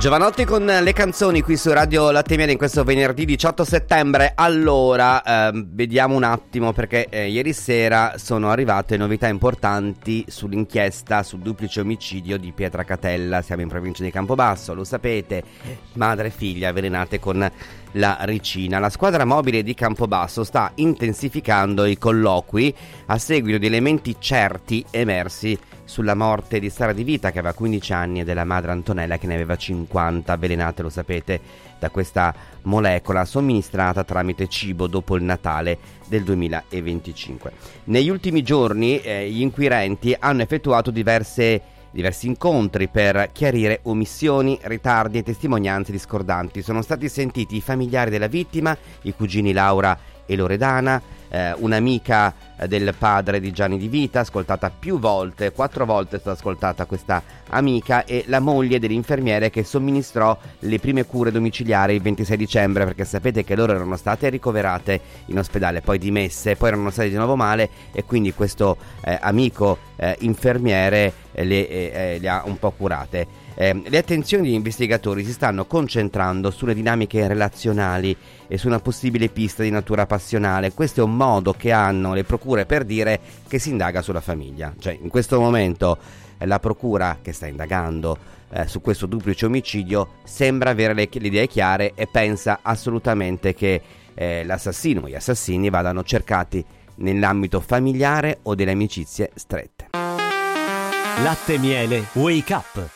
Giovanotti con le canzoni qui su Radio Latte Miele in questo venerdì 18 settembre. Allora, vediamo un attimo perché ieri sera sono arrivate novità importanti sull'inchiesta sul duplice omicidio di Pietracatella. Siamo in provincia di Campobasso, lo sapete, madre e figlia avvelenate con la ricina. La squadra mobile di Campobasso sta intensificando i colloqui a seguito di elementi certi emersi sulla morte di Sara Di Vita, che aveva 15 anni, e della madre Antonella, che ne aveva 50, avvelenate, lo sapete, da questa molecola somministrata tramite cibo dopo il Natale del 2025. Negli ultimi giorni gli inquirenti hanno effettuato diversi incontri per chiarire omissioni, ritardi e testimonianze discordanti. Sono stati sentiti i familiari della vittima, i cugini Laura e Loredana, un'amica del padre di Gianni Di Vita, ascoltata più volte, 4 volte è stata ascoltata questa amica, e la moglie dell'infermiere che somministrò le prime cure domiciliari il 26 dicembre, perché sapete che loro erano state ricoverate in ospedale, poi dimesse, poi erano state di nuovo male, e quindi questo amico infermiere le ha un po' curate. Le attenzioni degli investigatori si stanno concentrando sulle dinamiche relazionali e su una possibile pista di natura passionale. Questo è un modo che hanno le procure per dire che si indaga sulla famiglia. Cioè, in questo momento la procura che sta indagando su questo duplice omicidio sembra avere le idee chiare e pensa assolutamente che l'assassino o gli assassini vadano cercati nell'ambito familiare o delle amicizie strette. Latte Miele Wake Up.